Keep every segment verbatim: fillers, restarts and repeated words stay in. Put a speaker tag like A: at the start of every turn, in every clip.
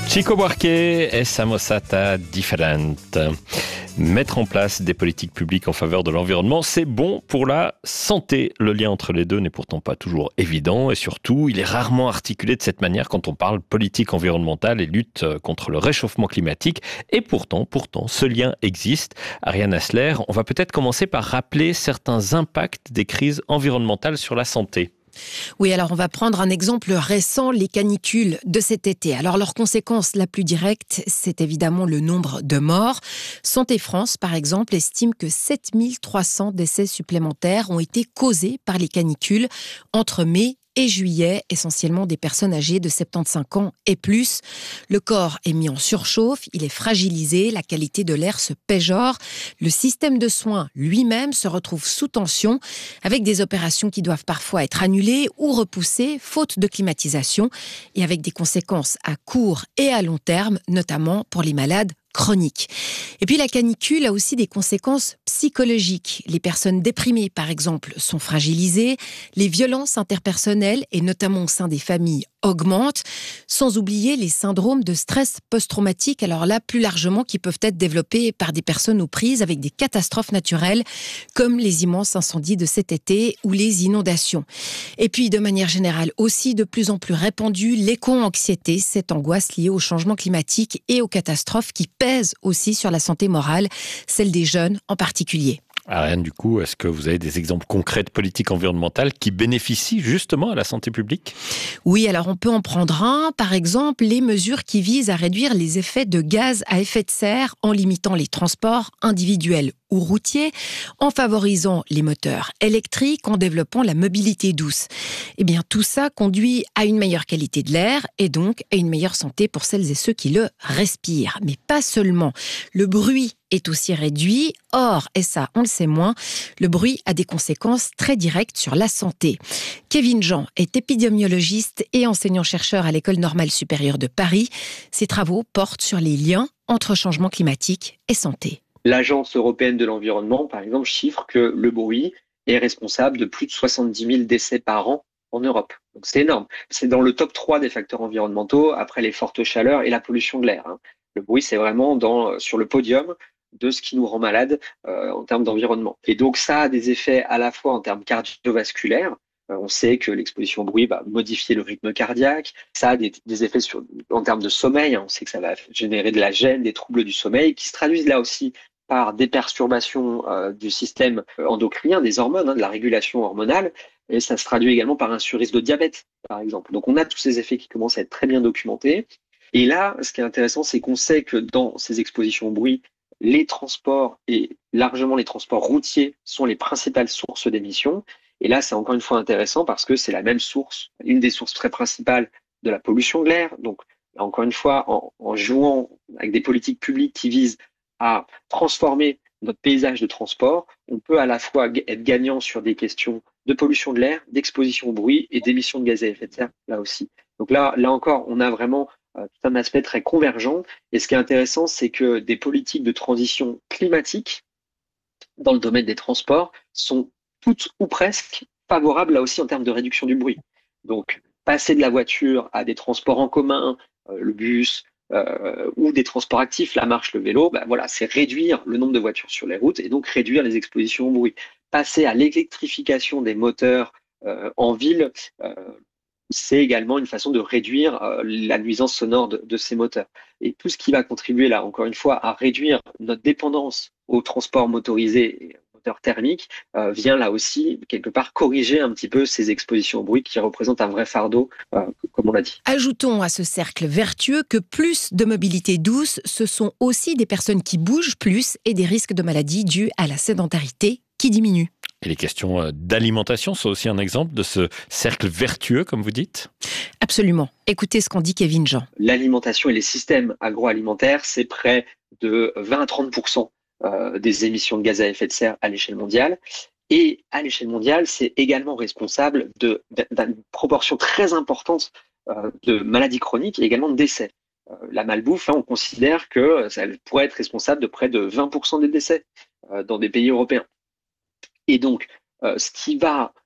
A: Chico Buarque et Samosata Different. Mettre en place des politiques publiques en faveur de l'environnement, c'est bon pour la santé. Le lien entre les deux n'est pourtant pas toujours évident et surtout, il est rarement articulé de cette manière quand on parle politique environnementale et lutte contre le réchauffement climatique. Et pourtant, pourtant, ce lien existe. Ariane Hassler, on va peut-être commencer par rappeler certains impacts des crises environnementales sur la santé.
B: Oui, alors on va prendre un exemple récent, les canicules de cet été. Alors leur conséquence la plus directe, c'est évidemment le nombre de morts. Santé France, par exemple, estime que sept mille trois cents décès supplémentaires ont été causés par les canicules entre mai et juillet, essentiellement des personnes âgées de soixante-quinze ans et plus. Le corps est mis en surchauffe, il est fragilisé, la qualité de l'air se péjore. Le système de soins lui-même se retrouve sous tension, avec des opérations qui doivent parfois être annulées ou repoussées, faute de climatisation, et avec des conséquences à court et à long terme, notamment pour les malades chroniques. Et puis la canicule a aussi des conséquences psychologiques. Les personnes déprimées, par exemple, sont fragilisées. Les violences interpersonnelles, et notamment au sein des familles, augmentent. Sans oublier les syndromes de stress post-traumatique, alors là, plus largement, qui peuvent être développés par des personnes aux prises avec des catastrophes naturelles, comme les immenses incendies de cet été ou les inondations. Et puis, de manière générale, aussi de plus en plus répandue, l'éco-anxiété, cette angoisse liée au changement climatique et aux catastrophes qui pèse aussi sur la santé morale, celle des jeunes en particulier.
A: Ariane, du coup, est-ce que vous avez des exemples concrets de politiques environnementales qui bénéficient justement à la santé publique ?
B: Oui, alors on peut en prendre un. Par exemple, les mesures qui visent à réduire les effets de gaz à effet de serre en limitant les transports individuels ou routiers, en favorisant les moteurs électriques, en développant la mobilité douce. Eh bien, tout ça conduit à une meilleure qualité de l'air et donc à une meilleure santé pour celles et ceux qui le respirent. Mais pas seulement. Le bruit est aussi réduit. Or, et ça, on le sait moins, le bruit a des conséquences très directes sur la santé. Kevin Jean est épidémiologiste et enseignant-chercheur à l'École normale supérieure de Paris. Ses travaux portent sur les liens entre changement climatique et santé.
C: L'Agence européenne de l'environnement, par exemple, chiffre que le bruit est responsable de plus de soixante-dix mille décès par an en Europe. Donc c'est énorme. C'est dans le top trois des facteurs environnementaux, après les fortes chaleurs et la pollution de l'air. Le bruit, c'est vraiment dans, sur le podium de ce qui nous rend malade euh, en termes d'environnement. Et donc ça a des effets à la fois en termes cardiovasculaires. Euh, on sait que l'exposition au bruit va modifier le rythme cardiaque. Ça a des, des effets sur, en termes de sommeil. On sait que ça va générer de la gêne, des troubles du sommeil, qui se traduisent là aussi par des perturbations euh, du système endocrinien, des hormones, hein, de la régulation hormonale, et ça se traduit également par un surrisque de diabète, par exemple. Donc on a tous ces effets qui commencent à être très bien documentés. Et là, ce qui est intéressant, c'est qu'on sait que dans ces expositions au bruit, les transports, et largement les transports routiers, sont les principales sources d'émissions. Et là, c'est encore une fois intéressant parce que c'est la même source, une des sources très principales de la pollution de l'air. Donc, encore une fois, en, en jouant avec des politiques publiques qui visent à transformer notre paysage de transport, on peut à la fois être gagnant sur des questions de pollution de l'air, d'exposition au bruit et d'émissions de gaz à effet de serre, là aussi. Donc là, là encore, on a vraiment euh, tout un aspect très convergent. Et ce qui est intéressant, c'est que des politiques de transition climatique dans le domaine des transports sont toutes ou presque favorables là aussi en termes de réduction du bruit. Donc, passer de la voiture à des transports en commun, euh, le bus, Euh, ou des transports actifs, la marche, le vélo, ben voilà, c'est réduire le nombre de voitures sur les routes et donc réduire les expositions au bruit. Passer à l'électrification des moteurs euh, en ville, euh, c'est également une façon de réduire euh, la nuisance sonore de, de ces moteurs. Et tout ce qui va contribuer là, encore une fois, à réduire notre dépendance au transport motorisé et moteur thermique, euh, vient là aussi, quelque part, corriger un petit peu ces expositions au bruit qui représentent un vrai fardeau, euh, comme on l'a dit.
B: Ajoutons à ce cercle vertueux que plus de mobilité douce, ce sont aussi des personnes qui bougent plus et des risques de maladies dus à la sédentarité qui diminuent.
A: Et les questions d'alimentation sont aussi un exemple de ce cercle vertueux, comme vous dites ?
B: Absolument. Écoutez ce qu'en dit Kevin Jean.
C: L'alimentation et les systèmes agroalimentaires, c'est près de vingt à trente pour cent des émissions de gaz à effet de serre à l'échelle mondiale. Et à l'échelle mondiale, c'est également responsable de, d'une proportion très importante de maladies chroniques et également de décès. La malbouffe, hein, on considère que ça pourrait être responsable de près de vingt pour cent des décès dans des pays européens. Et donc, euh, ce qui va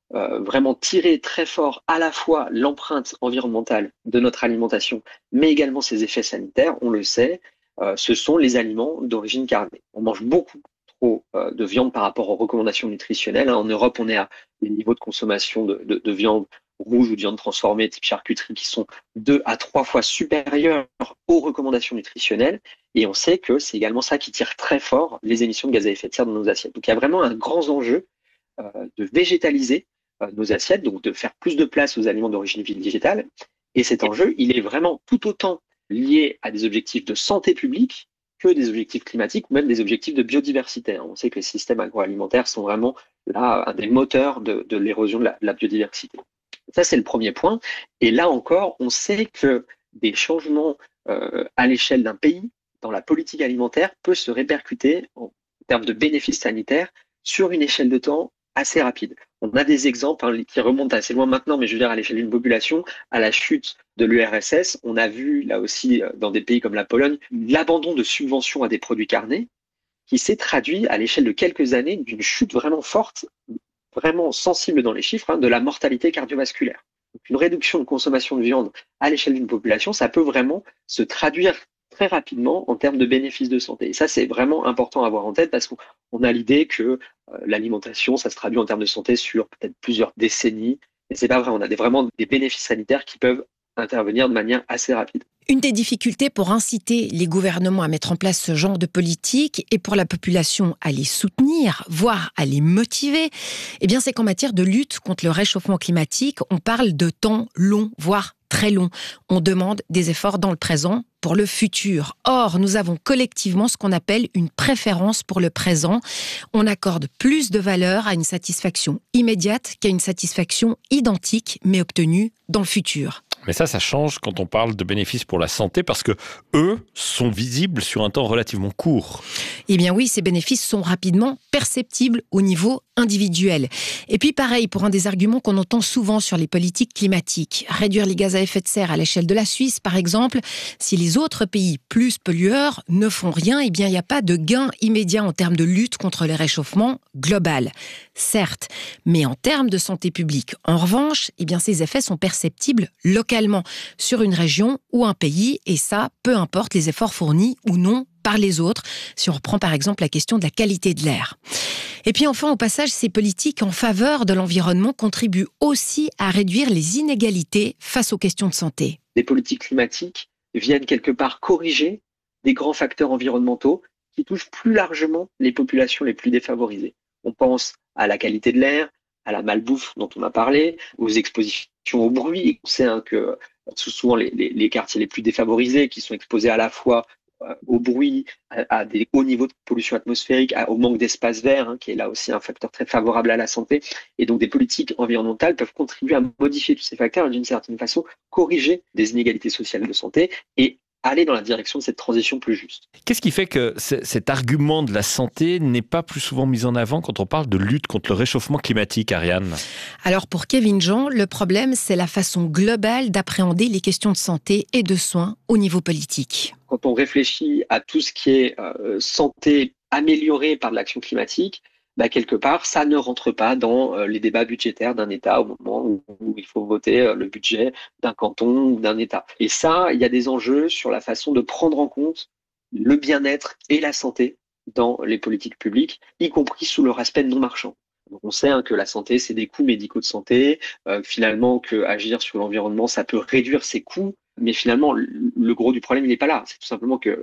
C: euh, vraiment tirer très fort à la fois l'empreinte environnementale de notre alimentation, mais également ses effets sanitaires, on le sait, euh, ce sont les aliments d'origine carnée. On mange beaucoup trop euh, de viande par rapport aux recommandations nutritionnelles. Hein. En Europe, on est à des niveaux de consommation de, de, de viande rouge ou de viande transformée type charcuterie qui sont deux à trois fois supérieurs aux recommandations nutritionnelles. Et on sait que c'est également ça qui tire très fort les émissions de gaz à effet de serre dans nos assiettes. Donc il y a vraiment un grand enjeu euh, de végétaliser euh, nos assiettes, donc de faire plus de place aux aliments d'origine végétale. Et cet enjeu, il est vraiment tout autant lié à des objectifs de santé publique que des objectifs climatiques ou même des objectifs de biodiversité. On sait que les systèmes agroalimentaires sont vraiment là un des moteurs de, de l'érosion de la, de la biodiversité. Ça, c'est le premier point. Et là encore, on sait que des changements euh, à l'échelle d'un pays dans la politique alimentaire peut se répercuter en termes de bénéfices sanitaires sur une échelle de temps assez rapide. On a des exemples hein, qui remontent assez loin maintenant, mais je veux dire à l'échelle d'une population, à la chute de l'U R S S, on a vu là aussi dans des pays comme la Pologne l'abandon de subventions à des produits carnés qui s'est traduit à l'échelle de quelques années d'une chute vraiment forte, vraiment sensible dans les chiffres, hein, de la mortalité cardiovasculaire. Donc, une réduction de consommation de viande à l'échelle d'une population, ça peut vraiment se traduire très rapidement en termes de bénéfices de santé. Et ça, c'est vraiment important à avoir en tête parce qu'on a l'idée que euh, l'alimentation, ça se traduit en termes de santé sur peut-être plusieurs décennies. Et c'est pas vrai. On a des, vraiment des bénéfices sanitaires qui peuvent intervenir de manière assez rapide.
B: Une des difficultés pour inciter les gouvernements à mettre en place ce genre de politique et pour la population à les soutenir, voire à les motiver, eh bien, c'est qu'en matière de lutte contre le réchauffement climatique, on parle de temps long, voire très long. On demande des efforts dans le présent pour le futur. Or, nous avons collectivement ce qu'on appelle une préférence pour le présent. On accorde plus de valeur à une satisfaction immédiate qu'à une satisfaction identique, mais obtenue dans le futur.
A: Mais ça, ça change quand on parle de bénéfices pour la santé parce que eux sont visibles sur un temps relativement court.
B: Eh bien oui, ces bénéfices sont rapidement perceptibles au niveau individuel. Et puis pareil, pour un des arguments qu'on entend souvent sur les politiques climatiques, réduire les gaz à effet de serre à l'échelle de la Suisse, par exemple, si les autres pays plus pollueurs ne font rien, eh bien il n'y a pas de gain immédiat en termes de lutte contre le réchauffement global. Certes, mais en termes de santé publique, en revanche, eh bien ces effets sont perceptibles localement sur une région ou un pays, et ça, peu importe les efforts fournis ou non par les autres, si on reprend par exemple la question de la qualité de l'air. Et puis enfin, au passage, ces politiques en faveur de l'environnement contribuent aussi à réduire les inégalités face aux questions de santé.
C: Les politiques climatiques viennent quelque part corriger des grands facteurs environnementaux qui touchent plus largement les populations les plus défavorisées. On pense à la qualité de l'air, à la malbouffe dont on a parlé, aux expositions au bruit. On sait hein, que c'est souvent les, les, les quartiers les plus défavorisés qui sont exposés à la fois euh, au bruit, à, à des hauts niveaux de pollution atmosphérique, à, au manque d'espace vert, hein, qui est là aussi un facteur très favorable à la santé. Et donc des politiques environnementales peuvent contribuer à modifier tous ces facteurs et d'une certaine façon corriger des inégalités sociales de santé et aller dans la direction de cette transition plus juste.
A: Qu'est-ce qui fait que c- cet argument de la santé n'est pas plus souvent mis en avant quand on parle de lutte contre le réchauffement climatique, Ariane ?
B: Alors pour Kevin Jean, le problème, c'est la façon globale d'appréhender les questions de santé et de soins au niveau politique.
C: Quand on réfléchit à tout ce qui est euh, santé améliorée par de l'action climatique, bah, quelque part, ça ne rentre pas dans euh, les débats budgétaires d'un État au moment où, où il faut voter euh, le budget d'un canton ou d'un État. Et ça, il y a des enjeux sur la façon de prendre en compte le bien-être et la santé dans les politiques publiques, y compris sous leur aspect non marchand. Donc on sait hein, que la santé, c'est des coûts médicaux de santé, euh, finalement que agir sur l'environnement, ça peut réduire ces coûts, mais finalement, le gros du problème, il n'est pas là. C'est tout simplement que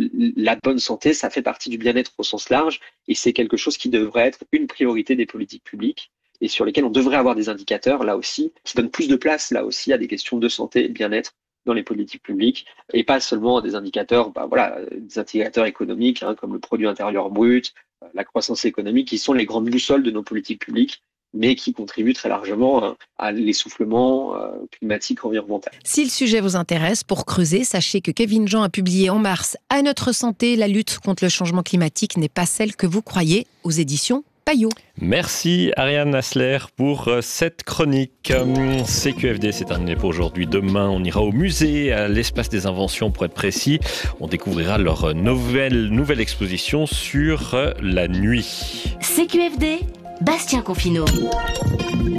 C: la bonne santé, ça fait partie du bien-être au sens large et c'est quelque chose qui devrait être une priorité des politiques publiques et sur lesquels on devrait avoir des indicateurs, là aussi, qui donnent plus de place, là aussi, à des questions de santé et de bien-être dans les politiques publiques et pas seulement des indicateurs, bah voilà, des indicateurs économiques hein, comme le produit intérieur brut, la croissance économique, qui sont les grandes boussoles de nos politiques publiques, mais qui contribuent très largement à l'essoufflement climatique environnemental.
B: Si le sujet vous intéresse, pour creuser, sachez que Kevin Jean a publié en mars « À notre santé, la lutte contre le changement climatique n'est pas celle que vous croyez » aux éditions Payot.
A: Merci Ariane Hassler pour cette chronique. C Q F D, c'est terminé pour aujourd'hui. Demain, on ira au musée, à l'Espace des Inventions pour être précis. On découvrira leur nouvelle, nouvelle exposition sur la nuit.
D: C Q F D, Bastien Confinot.